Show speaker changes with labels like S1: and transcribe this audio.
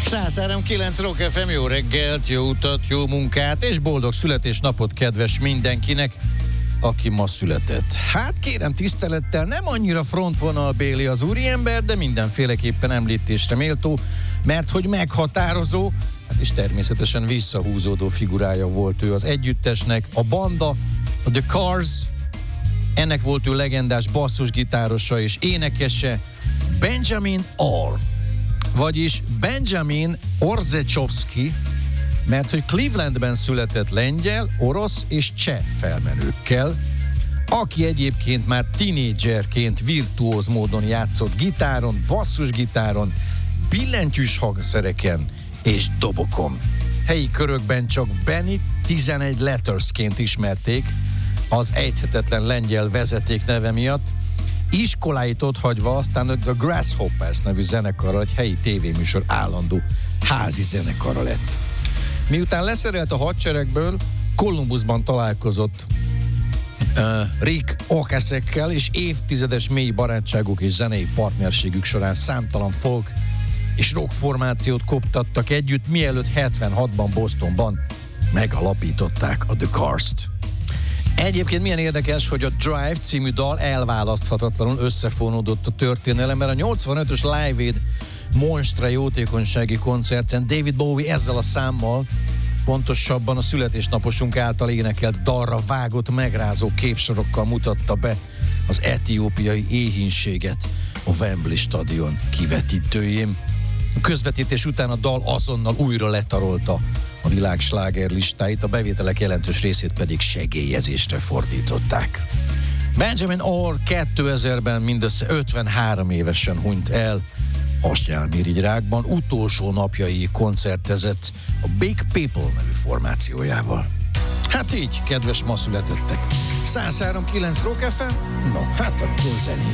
S1: 103.9 Rock FM, jó reggelt, jó utat, jó munkát, és boldog születésnapot kedves mindenkinek, aki ma született. Hát kérem tisztelettel, nem annyira frontvonalbéli az úriember, de mindenféleképpen említésre méltó, mert hogy meghatározó, hát és természetesen visszahúzódó figurája volt ő az együttesnek, a banda, a The Cars, ennek volt ő legendás basszusgitárosa és énekese, Benjamin Orr. Vagyis Benjamin Orzechowski, mert hogy Clevelandben született lengyel, orosz és cseh felmenőkkel, aki egyébként már tinédzserként virtuóz módon játszott gitáron, basszusgitáron, billentyűs hangszereken és dobokon. Helyi körökben csak Benny 11 Lettersként ismerték, az ejthetetlen lengyel vezeték neve miatt. Iskoláit otthagyva aztán a Grasshoppers nevű zenekarral, egy helyi tévéműsor állandó házi zenekara lett. Miután leszerelt a hadseregből, Columbusban találkozott Rick Ocasekkel, és évtizedes mély barátságuk és zenei partnerségük során számtalan folk és rock formációt koptattak együtt, mielőtt 76-ban Bostonban megalapították a The Cars-t. Egyébként milyen érdekes, hogy a Drive című dal elválaszthatatlanul összefonódott a történelem, mert a 85-ös Live Aid Monstre jótékonysági koncerten David Bowie ezzel a számmal, pontosabban a születésnaposunk által énekelt dalra vágott megrázó képsorokkal mutatta be az etiópiai éhínséget a Wembley stadion kivetítőjén. A közvetítés után a dal azonnal újra letarolta a világ slágerlistáit, a bevételek jelentős részét pedig segélyezésre fordították. Benjamin Orr 2000-ben mindössze 53 évesen hunyt el hasnyálmirigyrákban, utolsó napjai koncertezett a Big People nevű formációjával. Hát így, kedves ma születettek. 103.9 Rock FM? No, hát akkor zenéjük.